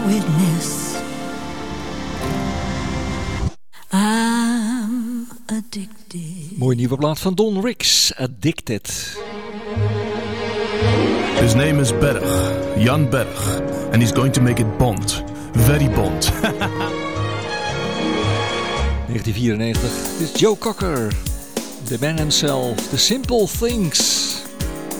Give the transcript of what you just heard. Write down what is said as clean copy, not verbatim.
Witness, I'm addicted. Mooie nieuwe plaat van Don Ricks, Addicted. His name is Berg, Jan Berg, and he's going to make it Bond. Very Bond. 1994, dit is Joe Cocker, the man himself, The Simple Things.